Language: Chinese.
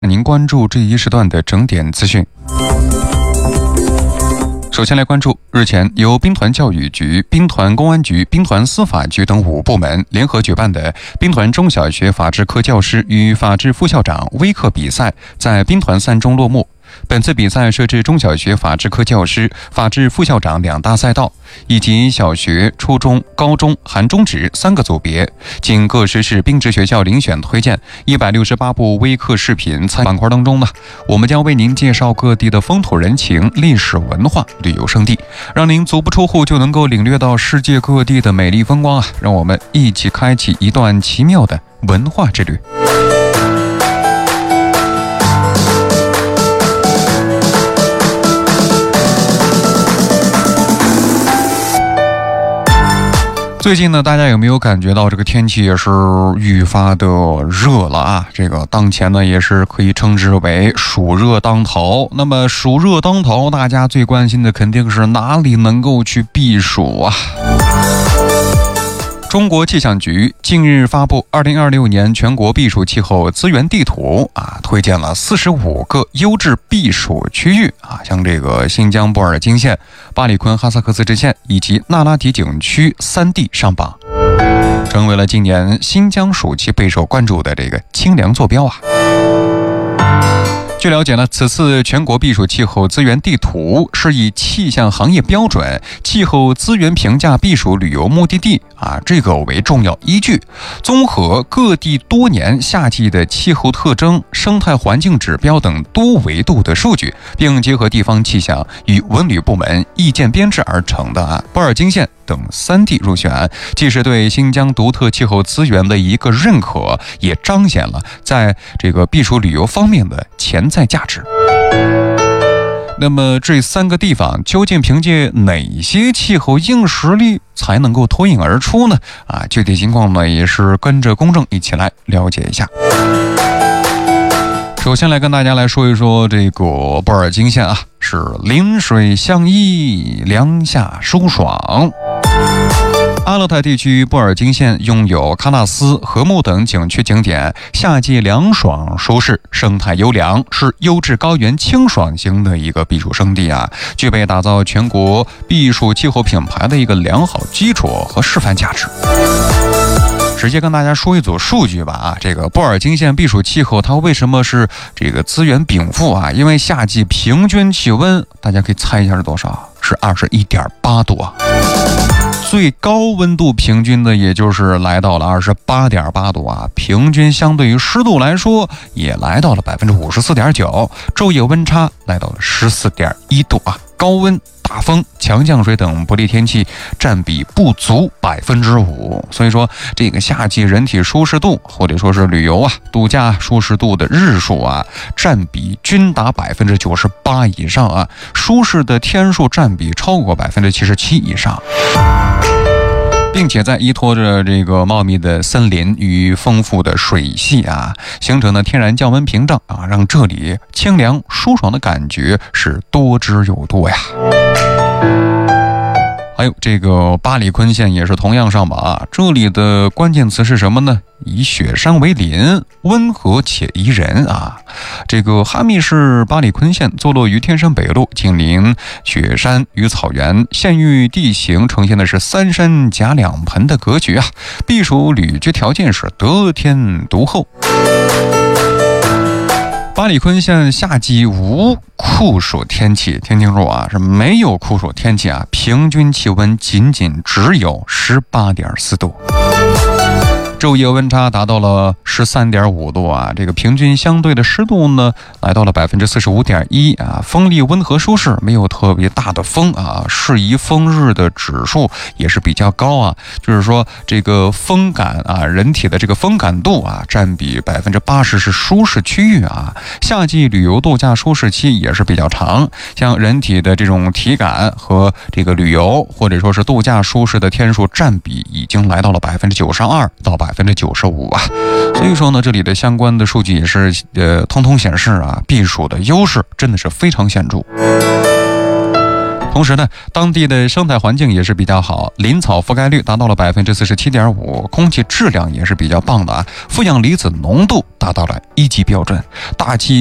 您关注这一时段的整点资讯。首先来关注，日前由兵团教育局、兵团公安局、兵团司法局等5部门联合举办的兵团中小学法制科教师与法制副校长微课比赛在兵团3中落幕。本次比赛设置中小学法制科教师、法制副校长2大赛道，以及小学、初中、高中、含中职3个组别，经各市市兵职学校遴选推荐168部微课视频参板块当中呢，我们将为您介绍各地的风土人情、历史文化、旅游胜地，让您足不出户就能够领略到世界各地的美丽风光啊！让我们一起开启一段奇妙的文化之旅。最近呢，大家有没有感觉到这个天气也是愈发的热了啊？这个当前呢也是可以称之为暑热当头。那么暑热当头，大家最关心的肯定是哪里能够去避暑啊？中国气象局近日发布2026年全国避暑气候资源地图推荐了45个优质避暑区域像这个新疆布尔津县、巴里坤哈萨克自治县以及那拉提景区3地上榜，成为了今年新疆暑期备受关注的这个清凉坐标啊。据了解呢，此次全国避暑气候资源地图是以气象行业标准、气候资源评价避暑旅游目的地这个为重要依据，综合各地多年夏季的气候特征、生态环境指标等多维度的数据，并结合地方气象与文旅部门意见编制而成的布尔津县等3地入选，既是对新疆独特气候资源的一个认可，也彰显了在这个避暑旅游方面的潜在价值。那么这3个地方究竟凭借哪些气候硬实力才能够脱颖而出呢？具体情况呢也是跟着公正一起来了解一下。首先来跟大家来说一说这个布尔津县是临水相依，凉夏舒爽。阿勒泰地区布尔津县拥有喀纳斯、禾木等景区景点，夏季凉爽舒适，生态优良，是优质高原清爽型的一个避暑胜地具备打造全国避暑气候品牌的一个良好基础和示范价值。直接跟大家说一组数据吧这个布尔津县避暑气候它为什么是这个资源禀赋因为夏季平均气温大家可以猜一下是多少？是21.8度最高温度平均的也就是来到了28.8度平均相对于湿度来说也来到了54.9%，昼夜温差来到了14.1度高温、大风、强降水等不利天气占比不足5%，所以说这个夏季人体舒适度或者说是旅游度假舒适度的日数占比均达98%以上舒适的天数占比超过77%以上，并且在依托着这个茂密的森林与丰富的水系形成的天然降温屏障让这里清凉舒爽的感觉是多之又多呀。还有这个巴里坤县也是同样上榜这里的关键词是什么呢？以雪山为邻，温和且宜人这个哈密市巴里坤县坐落于天山北麓，紧邻雪山与草原，县域地形呈现的是3山夹2盆的格局避暑旅居条件是得天独厚。巴里坤县夏季无酷暑天气，听清楚是没有酷暑天气平均气温仅只有18.4度，昼夜温差达到了13.5度这个平均相对的湿度呢来到了45.1%风力温和舒适，没有特别大的风适宜风日的指数也是比较高就是说这个风感人体的这个风感度占比80%是舒适区域夏季旅游度假舒适期也是比较长，像人体的这种体感和这个旅游或者说是度假舒适的天数占比已经来到了92%到95%所以说呢这里的相关的数据也是通通显示避暑的优势真的是非常显著。 同时呢，当地的生态环境也是比较好，林草覆盖率达到了47.5%，空气质量也是比较棒的啊，负氧离子浓度达到了1级标准，大气